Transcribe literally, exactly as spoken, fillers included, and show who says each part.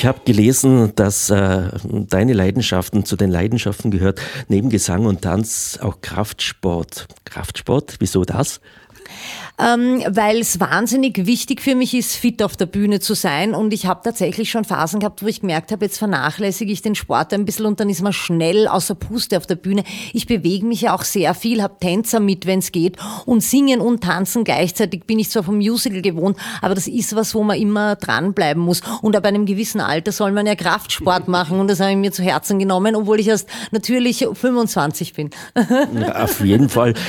Speaker 1: Ich habe gelesen, dass äh, deine Leidenschaften zu den Leidenschaften gehört, neben Gesang und Tanz auch Kraftsport. Kraftsport, wieso das?
Speaker 2: Ähm, weil es wahnsinnig wichtig für mich ist, fit auf der Bühne zu sein, und ich habe tatsächlich schon Phasen gehabt, wo ich gemerkt habe, jetzt vernachlässige ich den Sport ein bisschen und dann ist man schnell außer Puste auf der Bühne. Ich bewege mich ja auch sehr viel, habe Tänzer mit, wenn es geht, und singen und tanzen gleichzeitig bin ich zwar vom Musical gewohnt, aber das ist was, wo man immer dranbleiben muss, und ab einem gewissen Alter soll man ja Kraftsport machen, und das habe ich mir zu Herzen genommen, obwohl ich erst natürlich fünfundzwanzig bin.
Speaker 1: Ja, auf jeden Fall.